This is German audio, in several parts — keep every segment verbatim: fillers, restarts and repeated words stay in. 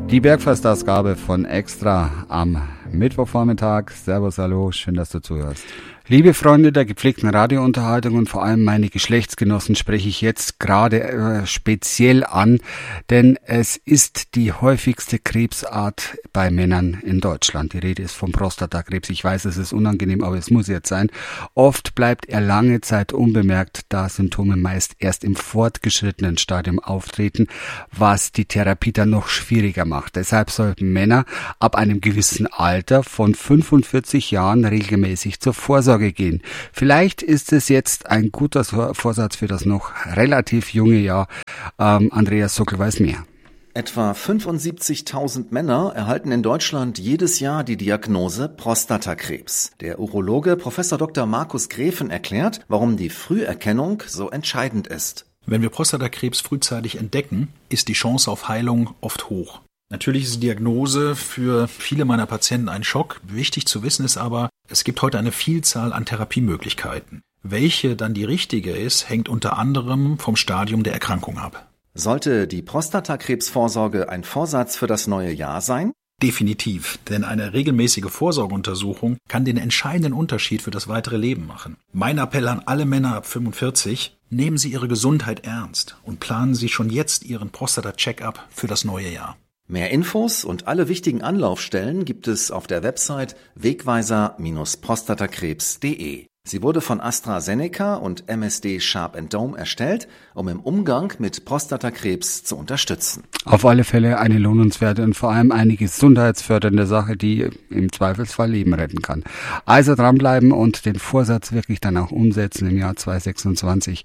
Die Bergfestausgabe von Extra am Mittwochvormittag. Servus, hallo, schön, dass du zuhörst. Liebe Freunde der gepflegten Radiounterhaltung und vor allem meine Geschlechtsgenossen spreche ich jetzt gerade äh, speziell an, denn es ist die häufigste Krebsart bei Männern in Deutschland. Die Rede ist vom Prostatakrebs. Ich weiß, es ist unangenehm, aber es muss jetzt sein. Oft bleibt er lange Zeit unbemerkt, da Symptome meist erst im fortgeschrittenen Stadium auftreten, was die Therapie dann noch schwieriger macht. Deshalb sollten Männer ab einem gewissen Alter von fünfundvierzig Jahren regelmäßig zur Vorsorge gehen. Vielleicht ist es jetzt ein guter Vorsatz für das noch relativ junge Jahr. Ähm, Andreas Sockel weiß mehr. Etwa fünfundsiebzigtausend Männer erhalten in Deutschland jedes Jahr die Diagnose Prostatakrebs. Der Urologe Professor Doktor Markus Gräfen erklärt, warum die Früherkennung so entscheidend ist. Wenn wir Prostatakrebs frühzeitig entdecken, ist die Chance auf Heilung oft hoch. Natürlich ist die Diagnose für viele meiner Patienten ein Schock. Wichtig zu wissen ist aber, es gibt heute eine Vielzahl an Therapiemöglichkeiten. Welche dann die richtige ist, hängt unter anderem vom Stadium der Erkrankung ab. Sollte die Prostatakrebsvorsorge ein Vorsatz für das neue Jahr sein? Definitiv, denn eine regelmäßige Vorsorgeuntersuchung kann den entscheidenden Unterschied für das weitere Leben machen. Mein Appell an alle Männer ab fünfundvierzig, nehmen Sie Ihre Gesundheit ernst und planen Sie schon jetzt Ihren Prostata-Check-up für das neue Jahr. Mehr Infos und alle wichtigen Anlaufstellen gibt es auf der Website wegweiser Bindestrich prostatakrebs punkt de. Sie wurde von AstraZeneca und M S D Sharp and Dome erstellt, um im Umgang mit Prostatakrebs zu unterstützen. Auf alle Fälle eine lohnenswerte und vor allem eine gesundheitsfördernde Sache, die im Zweifelsfall Leben retten kann. Also dranbleiben und den Vorsatz wirklich dann auch umsetzen im Jahr zweitausendsechsundzwanzig.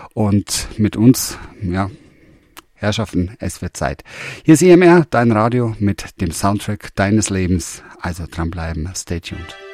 Und mit uns, ja, Herrschaften, es wird Zeit. Hier ist I M R, dein Radio mit dem Soundtrack deines Lebens. Also dranbleiben, stay tuned.